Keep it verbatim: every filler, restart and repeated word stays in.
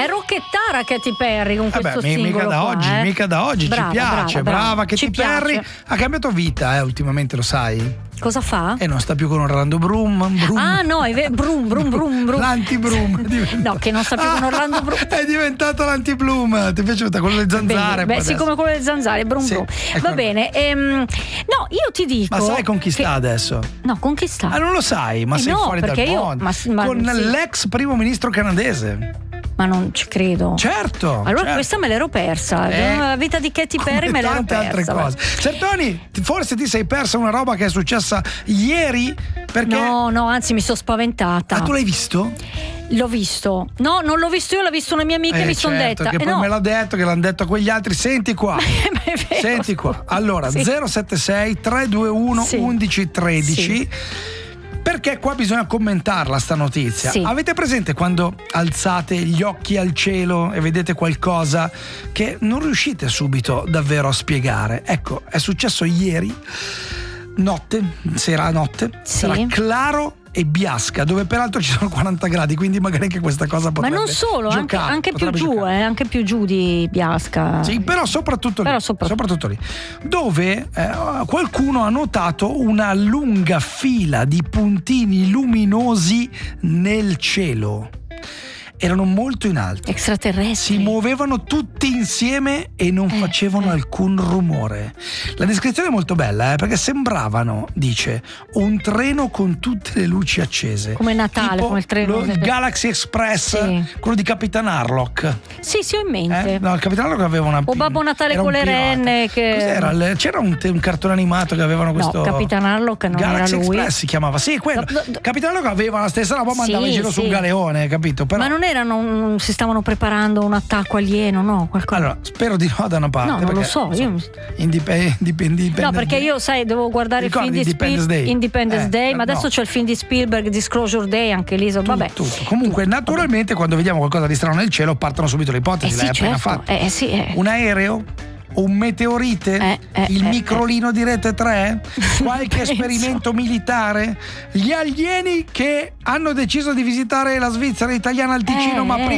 È rocchettara Katy Perry con Vabbè, questo mi- singolo mica da qua, oggi, eh. mica da oggi, Brava, ci piace, brava, brava, brava. Katy Ci Perry piace. ha cambiato vita, eh, ultimamente, lo sai? Cosa fa? E non sta più con Orlando Bloom, Bloom. Ah no, è vero, Brum Brum Brum Brum. L'anti-Bloom è diventato. No, che non sta più con Orlando Bloom. È diventato l'anti-Bloom. Ti è piaciuta quello delle zanzare? Beh, poi sì, adesso. come quello delle zanzare, Brum Sì, Brum. ecco. Va bene. ehm, no, io ti dico. Ma sai con chi sta che- adesso? No, con chi sta? Ah, non lo sai, ma Eh sei no, fuori dal perché io- mondo. ma sì, ma con sì. l'ex primo ministro canadese. Ma non ci credo. Certo. Allora certo. questa me l'ero persa. Eh, La vita di Katy Perry Come me l'ero tante persa. altre cose. Certoni, ti- forse ti sei persa una roba che è successa ieri perché No, no, anzi mi sono spaventata. Ah, tu l'hai visto? L'ho visto. No, non l'ho visto io, l'ha visto una mia amica e Eh, mi sono certo, detta. che Eh, poi no. me l'ha detto, che l'hanno detto a quegli altri. Senti qua. Ma è vero, Senti qua. Allora, Sì. zero sette sei tre due uno Sì. undici tredici. Sì. Perché qua bisogna commentarla sta notizia. Sì. Avete presente quando alzate gli occhi al cielo e vedete qualcosa che non riuscite subito davvero a spiegare? Ecco, è successo ieri, notte, sera notte, Sì. sarà claro e Biasca, dove peraltro ci sono quaranta gradi, quindi magari anche questa cosa Ma potrebbe non solo, anche, giocare, anche più potrebbe giù, giocare. eh, anche più giù di Biasca. Sì, però soprattutto lì, Però soprattutto. soprattutto lì, dove eh, qualcuno ha notato una lunga fila di puntini luminosi nel cielo. Erano molto in alto. Extraterrestri. Si muovevano tutti insieme e non Eh, facevano eh. alcun rumore. La descrizione è molto bella, eh, perché sembravano, dice, un treno con tutte le luci accese. Come Natale, Tipo come il treno. lo- il Galaxy Express, Sì. quello di Capitan Harlock. Sì, sì, ho in mente. Eh? No, il Capitan Harlock aveva una. O Babbo Natale era un con le pirata. renne che- Cos'era? Il- C'era un, te- un cartone animato che avevano questo. No, Capitan Harlock non Galaxy era lui. Express si chiamava. Sì, quello. Do- do- do- Capitan Harlock aveva la stessa roba, ma Sì, andava in giro sì. sul galeone, capito? Però. Ma non erano, un- si stavano preparando un attacco alieno, no? Qualcosa. Allora, spero di no da una parte. No, non lo perché, so, io- Indip- indip- indip- No, perché io, sai, devo guardare il Ricordi film di Independence Spielberg, Day? Independence Eh, Day, ma no. adesso c'è il film di Spielberg, Disclosure Day, anche lì, so- vabbè. Tutto. Comunque, naturalmente, quando vediamo qualcosa di strano nel cielo, partono subito le Eh ipotesi. sì, L'hai appena certo. fatto. Eh, sì, eh. Un aereo? Un meteorite? Eh, eh, il eh, microlino di Rete tre? Qualche Penso. esperimento militare? Gli alieni che hanno deciso di visitare la Svizzera italiana al Ticino, Eh, ma eh. prima